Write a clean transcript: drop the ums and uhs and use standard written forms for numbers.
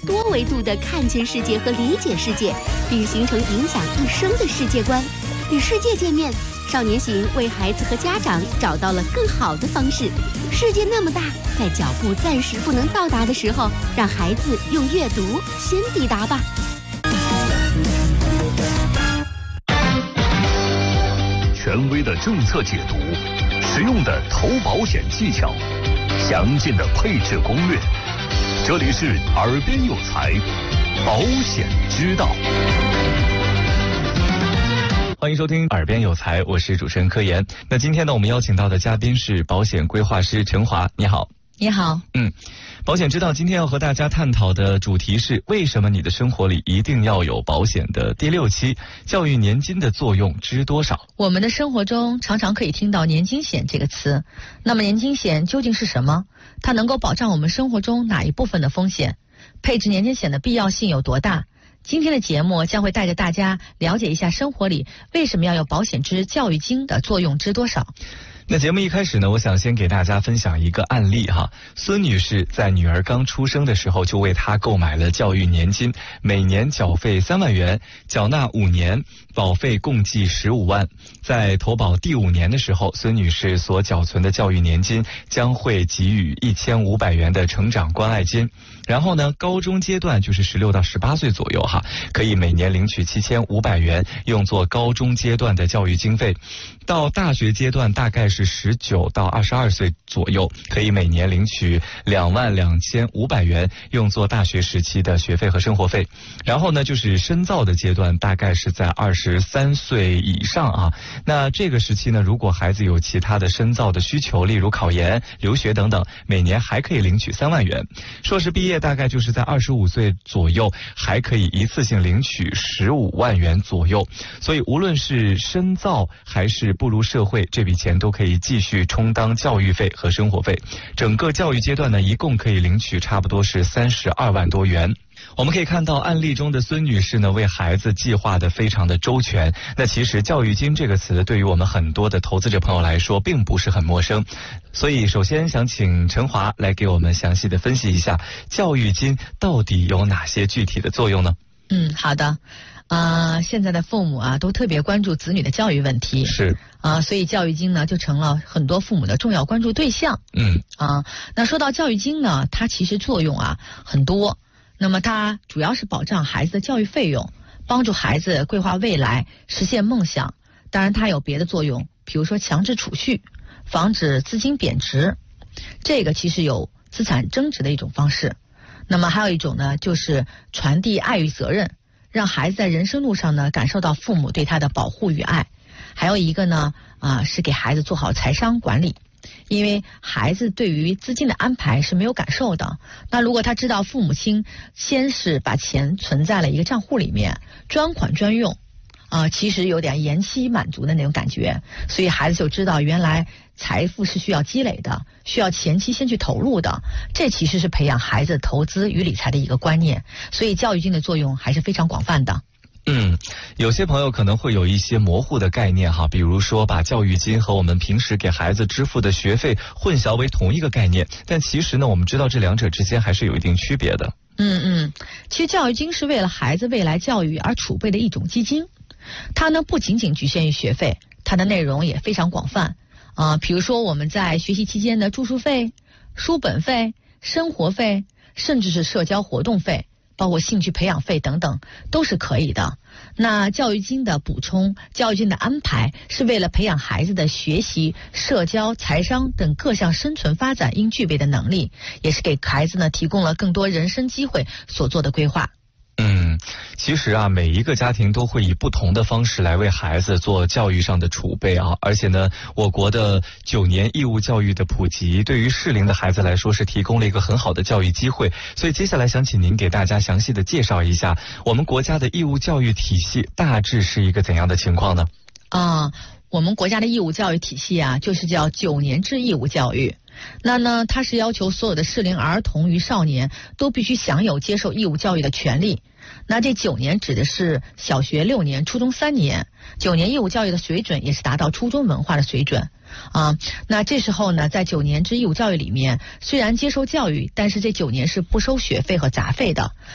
多维度地看见世界和理解世界，并形成影响一生的世界观。与世界见面，少年行为孩子和家长找到了更好的方式。世界那么大，在脚步暂时不能到达的时候，让孩子用阅读先抵达吧。 权威的政策解读，实用的投保险技巧，详尽的配置攻略。这里是耳边有财，保险之道。 欢迎收听耳边有财，我是主持人柯岩。那今天呢，我们邀请到的嘉宾是保险规划师陈华。你好。 你好。 保险之道今天要和大家探讨的主题是为什么你的生活里一定要有保险的第6期，教育年金的作用知多少？ 我们的生活中常常可以听到年金险这个词，那么年金险究竟是什么？它能够保障我们生活中哪一部分的风险？配置年金险的必要性有多大？今天的节目将会带着大家了解一下生活里为什么要有保险之教育金的作用知多少。 那节目一开始呢，我想先给大家分享一个案例哈。孙女士在女儿刚出生的时候就为她购买了教育年金，每年缴费3万元，缴纳5年，保费共计15万。在投保第5年的时候，孙女士所缴存的教育年金将会给予1500元的成长关爱金。然后呢，高中阶段就是16到18岁左右哈，可以每年领取7500元，用作高中阶段的教育经费。到大学阶段大概是19到22岁左右，可以每年领取22500元，用作大学时期的学费和生活费。然后呢，就是深造的阶段，大概是在23岁以上啊。那这个时期呢，如果孩子有其他的深造的需求，例如考研、留学等等，每年还可以领取3万元。硕士毕业大概就是在25岁左右，还可以一次性领取15万元左右。所以无论是深造还是步入社会，这笔钱都可以继续充当教育费和生活费。整个教育阶段呢，一共可以领取差不多是32万多元。我们可以看到案例中的孙女士呢，为孩子计划的非常的周全。那其实教育金这个词对于我们很多的投资者朋友来说并不是很陌生，所以首先想请陈华来给我们详细的分析一下教育金到底有哪些具体的作用呢？ 好的。现在的父母都特别关注子女的教育问题， 是所以教育金呢就成了很多父母的重要关注对象。那说到教育金呢，它其实作用很多。那么它主要是保障孩子的教育费用，帮助孩子规划未来，实现梦想。当然它有别的作用，比如说强制储蓄，防止资金贬值，这个其实有资产增值的一种方式。那么还有一种呢，就是传递爱与责任，让孩子在人生路上呢感受到父母对他的保护与爱。还有一个呢是给孩子做好财商管理，因为孩子对于资金的安排是没有感受的。那如果他知道父母亲先是把钱存在了一个账户里面，专款专用其实有点延期满足的那种感觉，所以孩子就知道原来财富是需要积累的，需要前期先去投入的。这其实是培养孩子投资与理财的一个观念，所以教育金的作用还是非常广泛的。 有些朋友可能会有一些模糊的概念哈，比如说把教育金和我们平时给孩子支付的学费混淆为同一个概念，但其实呢，我们知道这两者之间还是有一定区别的。 其实教育金是为了孩子未来教育而储备的一种基金，它呢不仅仅局限于学费，它的内容也非常广泛比如说我们在学习期间的住宿费、书本费、生活费，甚至是社交活动费，包括兴趣培养费等等，都是可以的。那教育金的补充、教育金的安排，是为了培养孩子的学习、社交、财商等各项生存发展应具备的能力，也是给孩子呢提供了更多人生机会所做的规划。 其实每一个家庭都会以不同的方式来为孩子做教育上的储备而且呢，我国的9年义务教育的普及，对于适龄的孩子来说是提供了一个很好的教育机会。所以接下来想请您给大家详细的介绍一下我们国家的义务教育体系大致是一个怎样的情况呢？ 我们国家的义务教育体系就是叫9年制义务教育。那呢，它是要求所有的适龄儿童与少年都必须享有接受义务教育的权利。那这9年指的是小学6年、初中3年，9年义务教育的水准也是达到初中文化的水准那这时候呢，在9年制义务教育里面，虽然接受教育，但是这9年是不收学费和杂费的。